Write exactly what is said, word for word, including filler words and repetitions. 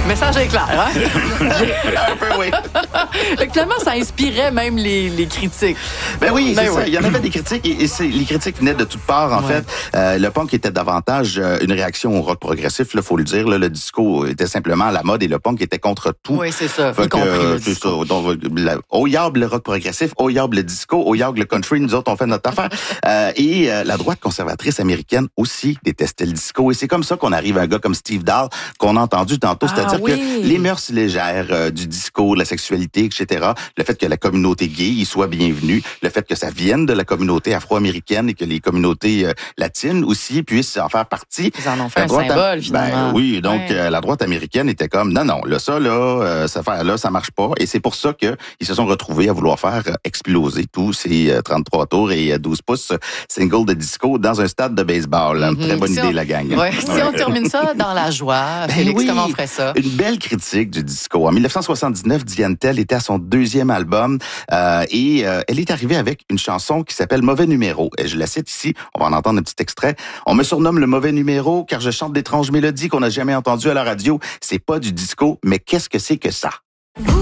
message est clair, hein? Un peu, oui. Fait que finalement, ça inspirait même les, les critiques. Ben oui, Ben c'est oui. ça. Il y en avait des critiques et, et c'est, les critiques venaient de toutes parts, en Ouais. fait. Euh, le punk était davantage euh, une réaction au rock progressif, là, faut le dire. Là, le disco était simplement à la mode et le punk était contre tout. Oui, c'est ça. Fait Y que, compris le euh, c'est disco. ça. Donc, la, au yable le rock progressif, au yable le disco, au yable le country, nous autres, on fait notre affaire. Euh, et euh, la droite conservatrice américaine aussi détestait le disco. Et c'est comme ça qu'on arrive à un gars comme Steve Dahl, qu'on a entendu tantôt. Ah, C'est-à-dire oui. que les mœurs légères euh, du disco, de la sexualité, et cetera, le fait que la communauté gay y soit bienvenue, le fait que ça vienne de la communauté afro-américaine et que les communautés euh, latines aussi puissent en faire partie. Ils en ont fait La un droite symbole, am- finalement. Ben oui, donc Ouais. euh, la droite américaine était comme non non, là ça là, euh, cette affaire-là, ça marche pas et c'est pour ça que ils se sont retrouvés à vouloir faire euh, exploser tous ces euh, trente-trois tours et euh, douze pouces euh, singles de disco dans un stade de baseball. Une Très bonne Si idée on- la gang. Ouais. Si on termine ça dans la joie, Ben Félix, oui. comment on ferait ça? Une belle critique du disco. En dix-neuf cent soixante-dix-neuf, Diane Tell était à son deuxième album euh, et euh, elle est arrivée avec une chanson qui s'appelle Mauvais numéro. Et je la cite ici, on va en entendre un petit extrait. On me surnomme le mauvais numéro car je chante d'étranges mélodies qu'on n'a jamais entendues à la radio. C'est pas du disco, mais qu'est-ce que c'est que ça?